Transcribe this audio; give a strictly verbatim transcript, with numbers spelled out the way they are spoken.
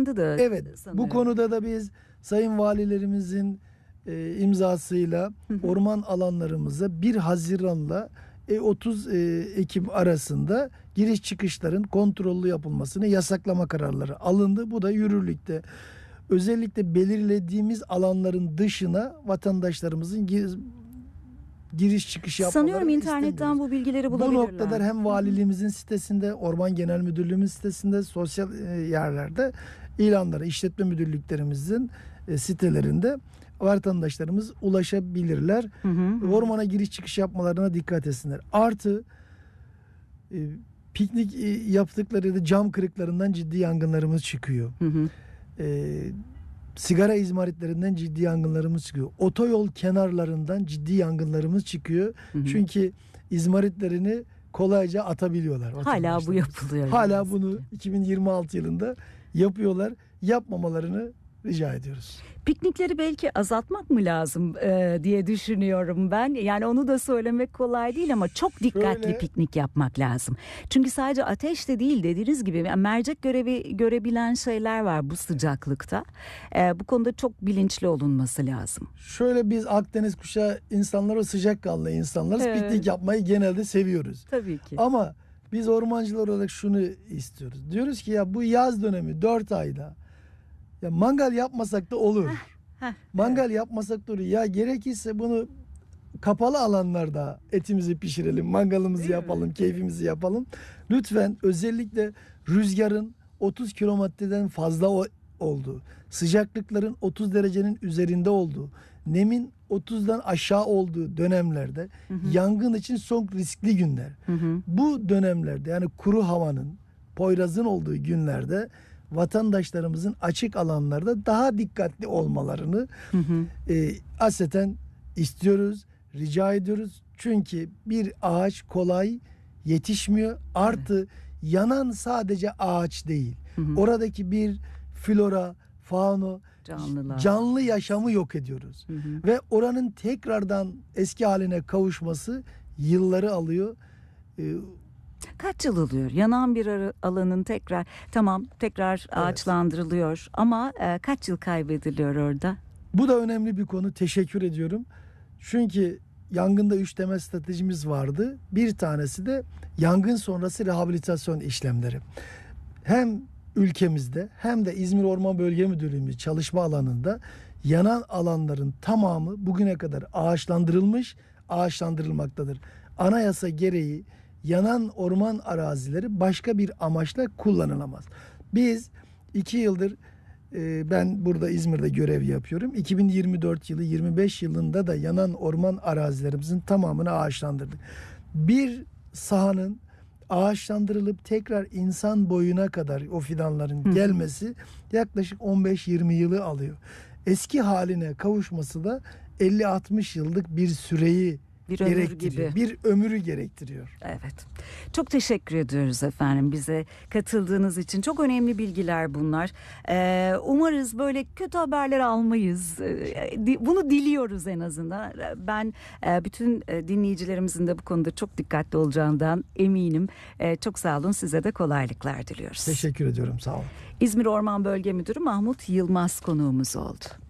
açıklandı da. Evet, sanıyorum. bu konuda da biz Sayın Valilerimizin e, imzasıyla Hı hı. orman alanlarımıza bir Haziran'la e, otuz e, Ekim arasında giriş çıkışların kontrollü yapılmasını yasaklama kararları alındı. Bu da yürürlükte. Özellikle belirlediğimiz alanların dışına vatandaşlarımızın gir- giriş çıkış yapmalarını Sanıyorum internetten istemiyoruz. bu bilgileri Bu bulabilirler. noktalar hem valiliğimizin sitesinde, Orman Genel Müdürlüğümüz sitesinde, sosyal e, yerlerde ilanlara, işletme müdürlüklerimizin e, sitelerinde vatandaşlarımız ulaşabilirler. Hı hı hı. Ormana giriş çıkış yapmalarına dikkat etsinler. Artı e, piknik e, yaptıkları ya da cam kırıklarından ciddi yangınlarımız çıkıyor. Hı hı. E, sigara izmaritlerinden ciddi yangınlarımız çıkıyor. Otoyol kenarlarından ciddi yangınlarımız çıkıyor. Hı hı. Çünkü izmaritlerini kolayca atabiliyorlar. Hala bu vatandaşlarımız. yapılıyor. Hala yazık bunu ki. iki bin yirmi altı yılında yapıyorlar. Yapmamalarını rica ediyoruz. Piknikleri belki azaltmak mı lazım e, diye düşünüyorum ben. Yani onu da söylemek kolay değil ama çok dikkatli Şöyle- piknik yapmak lazım. Çünkü sadece ateş de değil, dediğiniz gibi yani mercek görevi görebilen şeyler var bu sıcaklıkta. E, bu konuda çok bilinçli olunması lazım. Şöyle biz Akdeniz kuşağı insanları, sıcakkanlı insanlarız. Evet. Piknik yapmayı genelde seviyoruz. Tabii ki. Ama biz ormancılar olarak şunu istiyoruz. Diyoruz ki ya bu yaz dönemi dört ayda ya mangal yapmasak da olur. Heh, Mangal yapmasak da olur. Ya gerekirse bunu kapalı alanlarda etimizi pişirelim, mangalımızı Değil mi? yapalım, keyfimizi yapalım. Lütfen özellikle rüzgarın otuz kilometreden fazla o- olduğu, sıcaklıkların otuz derecenin üzerinde olduğu, nemin otuzdan aşağı olduğu dönemlerde Hı hı. yangın için çok riskli günler. Hı hı. Bu dönemlerde yani kuru havanın, poyrazın olduğu günlerde vatandaşlarımızın açık alanlarda daha dikkatli olmalarını Hı hı. e, aseten istiyoruz, rica ediyoruz. Çünkü bir ağaç kolay yetişmiyor. Artı yanan sadece ağaç değil. Hı hı. Oradaki bir flora, fauna, Canlılar. canlı yaşamı yok ediyoruz. Hı hı. Ve oranın tekrardan eski haline kavuşması yılları alıyor. Ee, Kaç yıl oluyor? Yanan bir ara- alanın tekrar tamam tekrar ağaçlandırılıyor ama e, kaç yıl kaybediliyor orada? Bu da önemli bir konu. Teşekkür ediyorum. Çünkü yangında üç temel stratejimiz vardı. Bir tanesi de yangın sonrası rehabilitasyon işlemleri. Hem ülkemizde hem de İzmir Orman Bölge Müdürlüğümüz çalışma alanında yanan alanların tamamı bugüne kadar ağaçlandırılmış, ağaçlandırılmaktadır. Anayasa gereği yanan orman arazileri başka bir amaçla kullanılamaz. Biz iki yıldır e, ben burada İzmir'de görev yapıyorum. iki bin yirmi dört yılı yirmi beş yılında da yanan orman arazilerimizin tamamını ağaçlandırdık. Bir sahanın ağaçlandırılıp tekrar insan boyuna kadar o fidanların Hı. gelmesi yaklaşık on beş yirmi yılı alıyor. Eski haline kavuşması da elli altmış yıllık bir süreyi Bir ömür gerektiriyor. gibi. Bir ömrü gerektiriyor. Evet. Çok teşekkür ediyoruz efendim bize katıldığınız için. Çok önemli bilgiler bunlar. Ee, umarız böyle kötü haberler almayız. Ee, di- bunu diliyoruz en azından. Ben e, bütün e, dinleyicilerimizin de bu konuda çok dikkatli olacağından eminim. E, çok sağ olun. Size de kolaylıklar diliyoruz. Teşekkür ediyorum. Sağ olun. İzmir Orman Bölge Müdürü Mahmut Yılmaz konuğumuz oldu.